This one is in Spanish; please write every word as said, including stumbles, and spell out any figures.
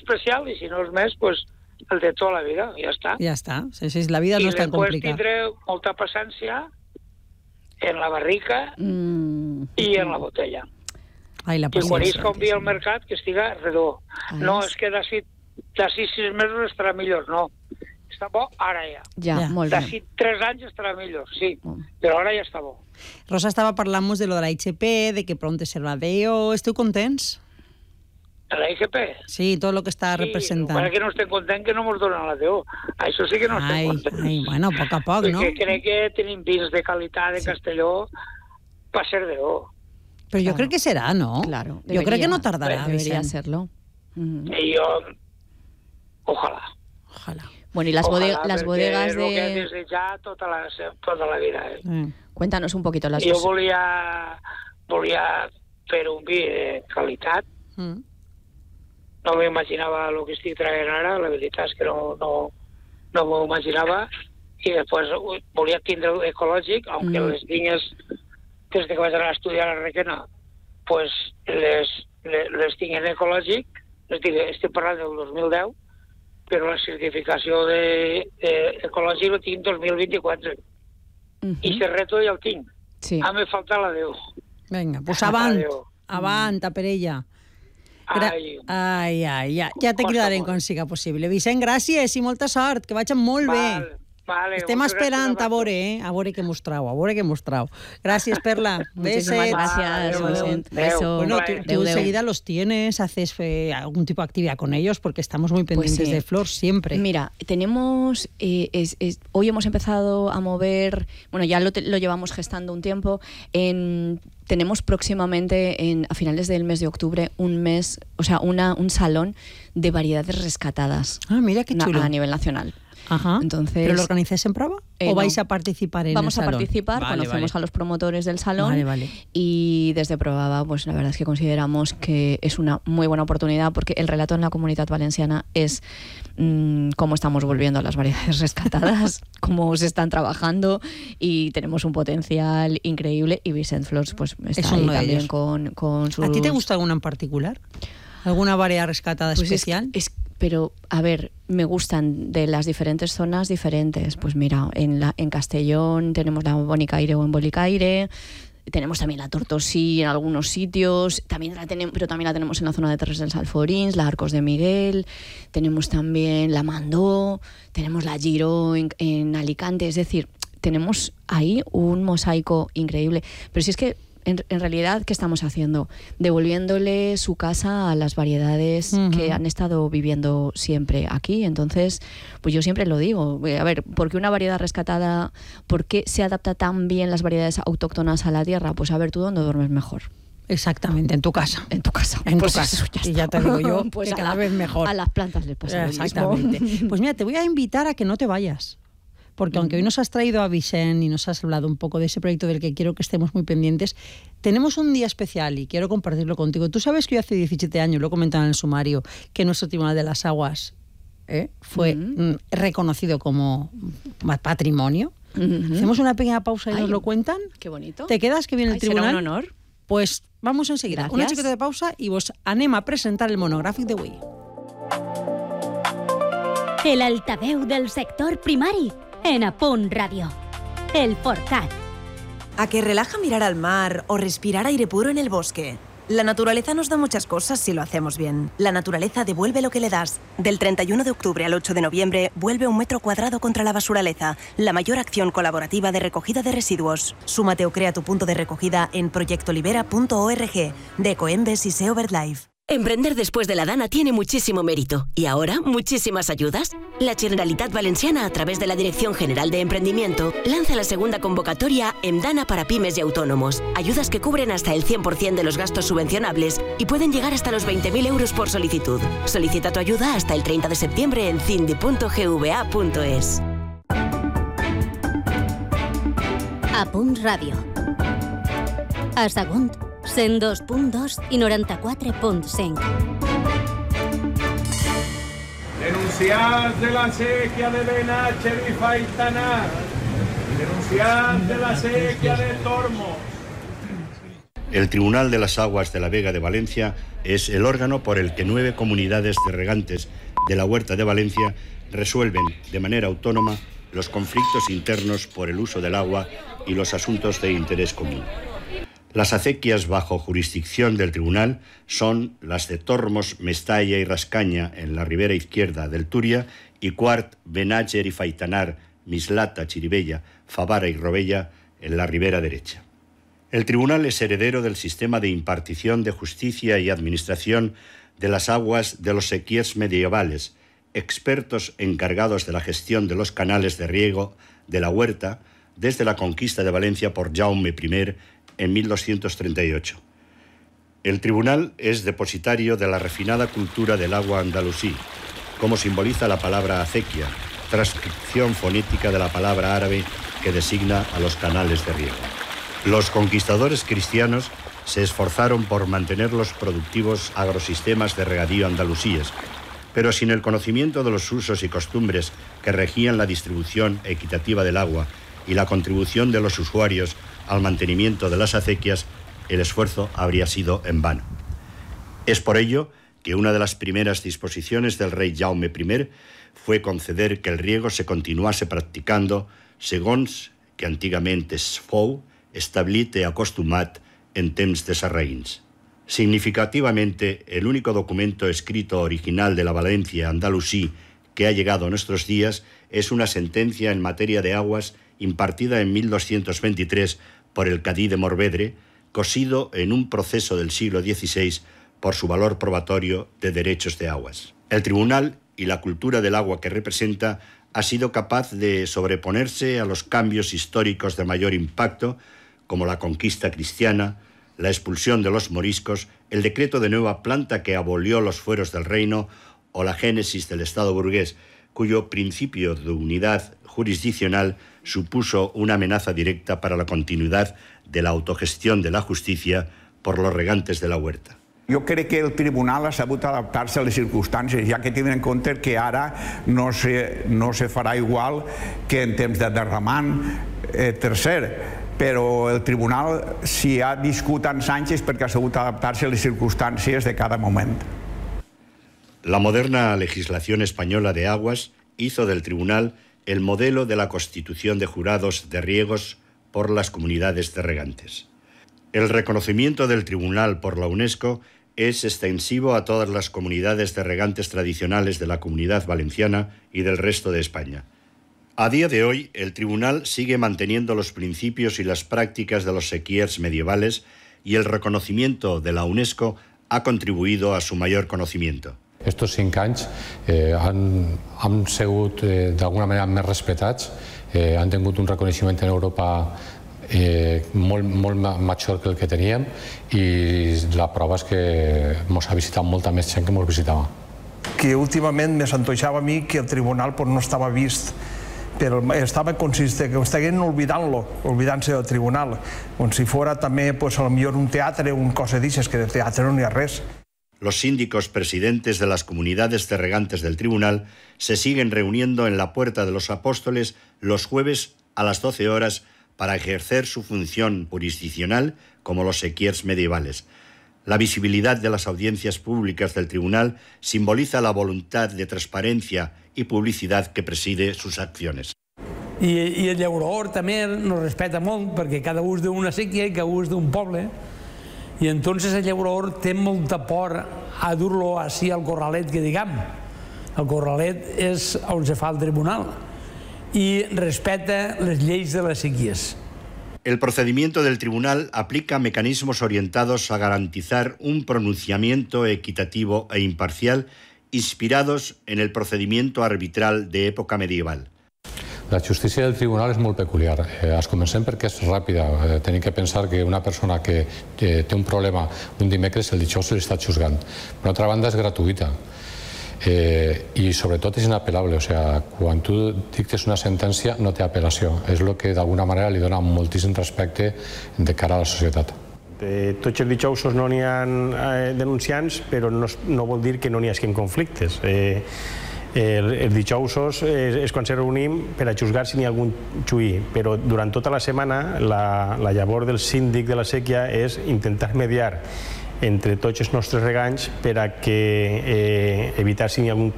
especial, i si no és més, pues, el de tota la vida, ja està. Ja està, sí, sí, la vida no és tan complicada. I després tindré molta paciència en la barrica mm. i en la botella. Ai, la I quan ells canvia el mercat, que estiga redó. Ai, no és que d'ací sis mesos estarà millor, no. Està bo ara ja. Ja, ja. Molt bé. D'ací tres anys estarà millor, sí, mm. però ara ja està bo. Rosa estava parlant-nos de lo de la H P, de que pronto serà D E O. Esteu contents? La H P? Sí, tot el que està sí, representant. Sí, que no estem contents que no ens donen la D E O. Això sí que no estem ai, contents. Ai, bueno, a poc a poc, no? Perquè crec que tenim vins de qualitat de sí. Castelló per ser D E O. Però jo claro. crec que serà, no? Claro, debería, jo crec que no tardarà. Debería serlo. Mm. Y yo, ojalá. Ojalá. Bueno, y las, ojalá, bodega, las bodegas de... Lo que he desitjat tota la, tota la vida. Eh? Mm. Cuéntanos un poquito las Jo cosas. volia, volia fer un vi de qualitat. Mm. No m'imaginava el que estic traient ara, la veritat és que no, no, no m'ho imaginava. I després volia tindre ecològic, aunque mm. les vinyes, des que vaig anar a estudiar a Requena, pues les, les, les tinc en ecològic, les dic, estic parlant del dos mil deu, però la certificació de, de ecològic la tinc dos mil vint-i-quatre. Uh-huh. I si reto ja el tinc. Sí. A mi falta la deu. Vinga, pues avant, avant, a per ella. Gra ai, ai, ai, ja, ja te cridarem quan siga possible. Vicent, gràcies i molta sort, que vagin molt Val. bé. Vale, estem esperant a veure, eh? A veure què mostrau, a veure què mostrau. Gràcies, Perla. Muchísimas gracias, Vicent. Beso. Bueno, tú, tú enseguida los tienes, haces eh, algún tipo de actividad con ellos, porque estamos muy pendientes pues sí. de Flor siempre. Mira, tenemos, eh, es, es, hoy hemos empezado a mover, bueno, ya lo, te, lo llevamos gestando un tiempo, en... Tenemos próximamente, en, a finales del mes de octubre, un mes, o sea, una, un salón de variedades rescatadas. Ah, mira qué chulo. Na, a nivel nacional. Ajá. Entonces, ¿pero lo organizáis en prueba? Eh, ¿O vais no. a participar en Vamos el salón? Vamos a participar, vale, conocemos vale. a los promotores del salón vale, vale. y desde Probaba, pues la verdad es que consideramos que es una muy buena oportunidad porque el relato en la Comunitat Valenciana es mmm, cómo estamos volviendo a las variedades rescatadas, cómo se están trabajando y tenemos un potencial increíble y Vicent Flors pues está es ahí también con, con sus... ¿A ti te gusta alguna en particular? ¿Alguna variedad rescatada pues especial? Es, es, pero, a ver, me gustan de las diferentes zonas diferentes. Pues mira, en, la, en Castellón tenemos la Bonicaire o en Bolicaire, tenemos también la Tortosí en algunos sitios, también la tenemos, pero también la tenemos en la zona de Terres dels Alforins, la Arcos de Miguel, tenemos también la Mandó, tenemos la Giro en, en Alicante, es decir, tenemos ahí un mosaico increíble. Pero si es que En, en realidad, ¿qué estamos haciendo? Devolviéndole su casa a las variedades uh-huh. que han estado viviendo siempre aquí. Entonces, pues yo siempre lo digo. A ver, ¿por qué una variedad rescatada, por qué se adapta tan bien las variedades autóctonas a la tierra? Pues a ver, ¿tú dónde duermes mejor? Exactamente, en tu casa. En tu casa. En pues tu casa. Eso, ya y ya te digo yo pues que cada la, vez mejor. A las plantas les pasa Exactamente. lo mismo. Pues mira, te voy a invitar a que no te vayas. Porque aunque hoy nos has traído a Vicent y nos has hablado un poco de ese proyecto del que quiero que estemos muy pendientes, tenemos un día especial y quiero compartirlo contigo. Tú sabes que yo hace diecisiete años, lo he comentado en el sumario, que nuestro Tribunal de las Aguas ¿eh? fue uh-huh. reconocido como patrimonio. Uh-huh. Hacemos una pequeña pausa y Ay, nos lo cuentan. Qué bonito. ¿Te quedas que viene Ay, el tribunal? Será un honor. Pues vamos enseguida. Gracias. Una chiqueta de pausa y vos anem a presentar el monogràfic d'avui. El altaveu del sector primari. En A Punt Ràdio. El Forcat. ¿A que relaja mirar al mar o respirar aire puro en el bosque? La naturaleza nos da muchas cosas si lo hacemos bien. La naturaleza devuelve lo que le das. Del treinta y uno de octubre al ocho de noviembre, vuelve un metro cuadrado contra la basuraleza, la mayor acción colaborativa de recogida de residuos. Súmate o crea tu punto de recogida en proyectolibera punto org, de Ecoembes y SEO BirdLife. Emprender después de la Dana tiene muchísimo mérito. ¿Y ahora muchísimas ayudas? La Generalitat Valenciana, a través de la Dirección General de Emprendimiento, lanza la segunda convocatoria EMDANA para pymes y autónomos. Ayudas que cubren hasta el cien por ciento de los gastos subvencionables y pueden llegar hasta los veinte mil euros por solicitud. Solicita tu ayuda hasta el treinta de septiembre en cindi punto gva punto es. A Punt Ràdio. A Sagunt, cent dos punt dos i noranta-quatre punt cinc. Denunciats de la sequía de Benacher y Faitaná. Denunciats de la sequía de Tormos. El Tribunal de las Aguas de la Vega de Valencia es el órgano por el que nueve comunidades de regantes de la Huerta de Valencia resuelven de manera autónoma los conflictos internos por el uso del agua y los asuntos de interés común. Las acequias bajo jurisdicción del tribunal son las de Tormos, Mestalla y Rascaña en la ribera izquierda del Túria y Quart, Benàger y Faitanar, Mislata, Chirivella, Favara y Robella en la ribera derecha. El tribunal es heredero del sistema de impartición de justicia y administración de las aguas de los sequiers medievales, expertos encargados de la gestión de los canales de riego de la huerta desde la conquista de Valencia por Jaume I en mil doscientos treinta y ocho. El tribunal es depositario de la refinada cultura del agua andalusí, como simboliza la palabra acequia, transcripción fonética de la palabra árabe que designa a los canales de riego. Los conquistadores cristianos se esforzaron por mantener los productivos agrosistemas de regadío andalusíes, pero sin el conocimiento de los usos y costumbres que regían la distribución equitativa del agua y la contribución de los usuarios al mantenimiento de las acequias, el esfuerzo habría sido en vano. Es por ello que una de las primeras disposiciones del rey Jaume I fue conceder que el riego se continuase practicando segons que antigament es fou establit i acostumat en temps de sarraïns. Significativamente, el único documento escrito original de la Valencia andalusí que ha llegado a nuestros días es una sentencia en materia de aguas impartida en mil doscientos veintitrés por el cadí de Morvedre, cosido en un proceso del siglo dieciséis por su valor probatorio de derechos de aguas. El tribunal y la cultura del agua que representa ha sido capaz de sobreponerse a los cambios históricos de mayor impacto, como la conquista cristiana, la expulsión de los moriscos, el decreto de nueva planta que abolió los fueros del reino o la génesis del Estado burgués, cuyo principio de unidad jurisdiccional supuso una amenaza directa para la continuidad de la autogestión de la justicia por los regantes de la huerta. Jo crec que el tribunal ha sabut adaptar-se a les circumstàncies, ja que tenen en compte que ara no se, no se farà igual que en temps de derramant. Eh, tercer, però el tribunal, si ha viscut tants anys, és perquè ha sabut adaptar-se a les circumstàncies de cada moment. La moderna legislación española de aguas hizo del tribunal el modelo de la constitución de jurados de riegos por las comunidades de regantes. El reconocimiento del tribunal por la UNESCO es extensivo a todas las comunidades de regantes tradicionales de la Comunidad Valenciana y del resto de España. A día de hoy, el tribunal sigue manteniendo los principios y las prácticas de los sequiers medievales y el reconocimiento de la UNESCO ha contribuido a su mayor conocimiento. Estos cinc anys eh, han, han sigut eh, d'alguna manera més respetats, eh, han tingut un reconeixement en Europa eh, molt, molt major que el que teníem i la prova és que ens ha visitat molta més gent que ens visitava. Que últimament me s'antoixava a mi que el tribunal pues, no estava vist, però estava consistent, que estaven oblidant-lo, oblidant-se del tribunal, com si fora també pues, a lo millor un teatre, un cosa d'aixes, que de teatre no n'hi ha res. Los síndicos presidentes de las comunidades de regantes del tribunal se siguen reuniendo en la Puerta de los Apóstoles los jueves a las doce horas para ejercer su función jurisdiccional como los sequiers medievales. La visibilidad de las audiencias públicas del tribunal simboliza la voluntad de transparencia y publicidad que preside sus acciones. I, i el llaurador també nos respeta molt perquè cada un és d'una sèquia i cada un és d'un poble. I entonces el llaurador té molta por a dur-lo així al corralet, que diguem. El corralet és on se fa el tribunal i respeta les lleis de les sèquies. El procedimiento del tribunal aplica mecanismos orientados a garantizar un pronunciamiento equitativo e imparcial inspirados en el procedimiento arbitral de época medieval. La justícia del tribunal és molt peculiar. Eh, es comencem perquè és ràpida. Eh, tenim que pensar que una persona que eh, té un problema un dimecres, el dijous se li està juzgant. Per altra banda, és gratuïta. Eh, I sobretot és inapel·lable. O sigui, quan tu dictes una sentència no té apel·lació. És el que d'alguna manera li dona moltíssim respecte de cara a la societat. Eh, tots els dijous no n'hi ha eh, denunciants, però no, no vol dir que no n'hi hagi conflictes. Eh, Els dijous és quan se reunim per a juzgar si n'hi ha algun xuí, però durant tota la setmana la llavor del síndic de la séquia és intentar mediar entre tots els nostres reganys per a evitar si n'hi ha algun